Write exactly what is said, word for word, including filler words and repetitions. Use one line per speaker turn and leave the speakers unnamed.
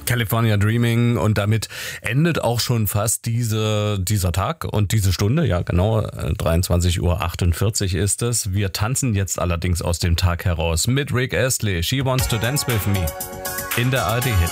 California Dreaming, und damit endet auch schon fast diese, dieser Tag und diese Stunde. Ja, genau, dreiundzwanzig Uhr achtundvierzig ist es. Wir tanzen jetzt allerdings aus dem Tag heraus mit Rick Astley. She Wants to Dance With Me in der A R D Hit.